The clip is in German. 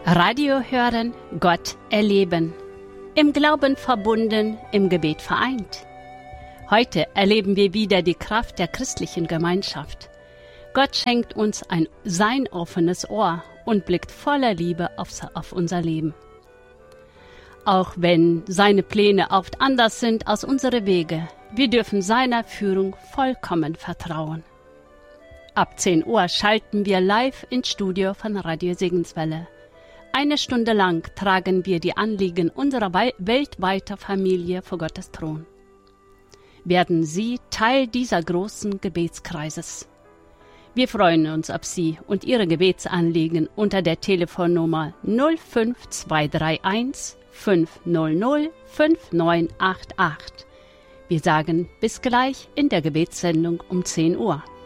Radio hören, Gott erleben. Im Glauben verbunden, im Gebet vereint. Heute erleben wir wieder die Kraft der christlichen Gemeinschaft. Gott schenkt uns sein offenes Ohr und blickt voller Liebe auf unser Leben. Auch wenn seine Pläne oft anders sind als unsere Wege, wir dürfen seiner Führung vollkommen vertrauen. Ab 10 Uhr schalten wir live ins Studio von Radio Segenswelle. 1 Stunde lang tragen wir die Anliegen unserer weltweiten Familie vor Gottes Thron. Werden Sie Teil dieser großen Gebetskreises. Wir freuen uns auf Sie und Ihre Gebetsanliegen unter der Telefonnummer 05231 500 5988. Wir sagen bis gleich in der Gebetssendung um 10 Uhr.